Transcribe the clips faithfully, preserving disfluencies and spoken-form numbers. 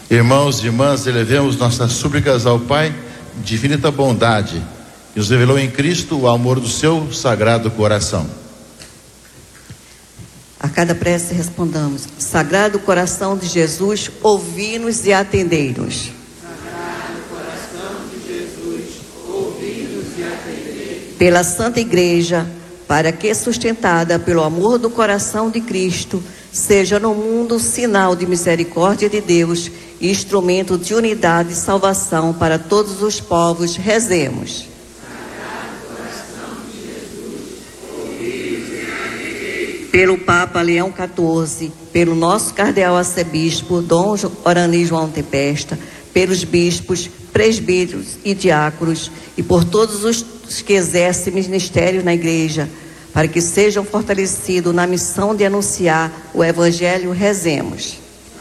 Irmãos e irmãs, elevemos nossas súplicas ao Pai de infinita bondade, que nos revelou em Cristo o amor do seu sagrado coração. A cada prece respondamos: Sagrado coração de Jesus, ouvi-nos e atendei-nos. Sagrado coração de Jesus, ouvi-nos e atendei-nos. Pela Santa Igreja, para que, sustentada pelo amor do coração de Cristo, seja no mundo sinal de misericórdia de Deus e instrumento de unidade e salvação para todos os povos, rezemos. Pelo Papa Leão quatorze, pelo nosso cardeal arcebispo Dom Orani João Tempesta, pelos bispos, presbíteros e diáconos e por todos os que exercem ministério na igreja, para que sejam fortalecidos na missão de anunciar o Evangelho, rezemos.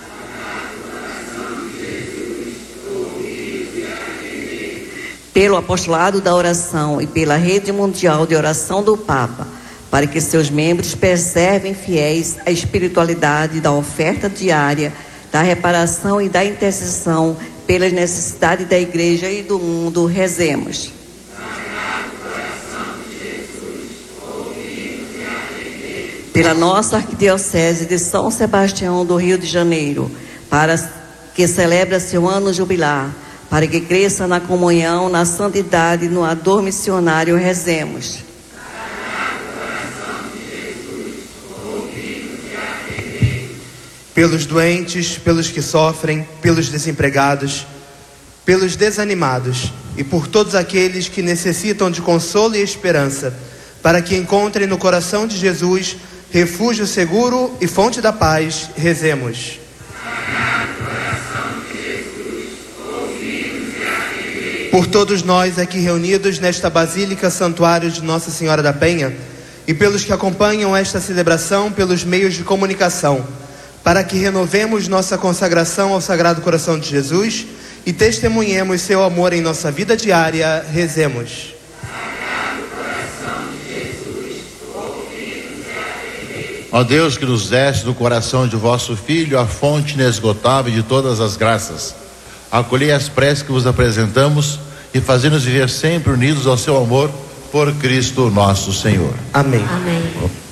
Pelo apostolado da oração e pela rede mundial de oração do Papa, para que seus membros preservem fiéis a espiritualidade da oferta diária, da reparação e da intercessão pelas necessidades da igreja e do mundo, rezemos. Pela nossa arquidiocese de São Sebastião do Rio de Janeiro, para que celebra seu ano jubilar, para que cresça na comunhão, na santidade e no ardor missionário, rezemos. Pelos doentes, pelos que sofrem, pelos desempregados, pelos desanimados e por todos aqueles que necessitam de consolo e esperança, para que encontrem no coração de Jesus refúgio seguro e fonte da paz, rezemos. Por todos nós aqui reunidos nesta Basílica Santuário de Nossa Senhora da Penha e pelos que acompanham esta celebração pelos meios de comunicação, para que renovemos nossa consagração ao Sagrado Coração de Jesus e testemunhemos seu amor em nossa vida diária, rezemos. Ó Deus, que nos deste do coração de vosso Filho a fonte inesgotável de todas as graças, acolhei as preces que vos apresentamos e fazei-nos viver sempre unidos ao seu amor, por Cristo nosso Senhor. Amém. Amém.